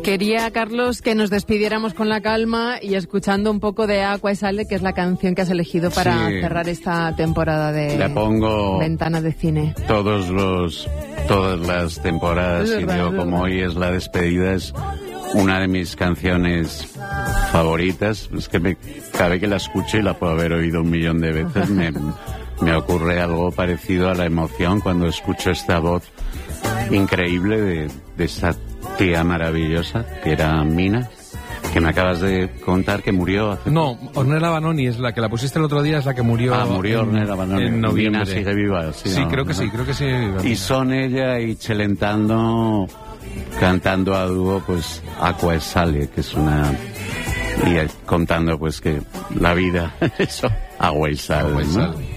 Quería, Carlos, que nos despidiéramos con la calma y escuchando un poco de Agua y Sale, que es la canción que has elegido para cerrar esta temporada de Le pongo Ventana de Cine. Todas las temporadas, y digo, como hoy es la despedida, es una de mis canciones favoritas. Es que cada vez que la escucho, y la puedo haber oído 1.000.000 de veces, me ocurre algo parecido a la emoción cuando escucho esta voz increíble de esta tía maravillosa que era Mina, que me acabas de contar que murió hace... No, Ornella Vanoni es la que la pusiste el otro día, es la que murió. Murió Ornella Vanoni. En noviembre. Mina sigue viva. Sí, creo que sí. Y son ella y Celentano cantando a dúo, pues, Agua y Sale, que es una... Y contando, pues, que la vida, eso, agua y sal, ¿no?